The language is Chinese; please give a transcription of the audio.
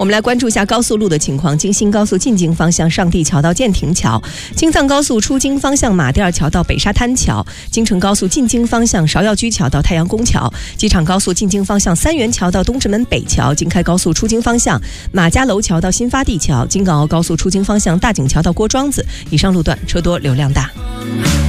我们来关注一下高速路的情况。京新高速进京方向上地桥到建亭桥，京藏高速出京方向马甸桥到北沙滩桥，京承高速进京方向芍药居桥到太阳宫桥，机场高速进京方向三元桥到东直门北桥，京开高速出京方向马家楼桥到新发地桥，京港澳高速出京方向大井桥到郭庄子。以上路段车多流量大。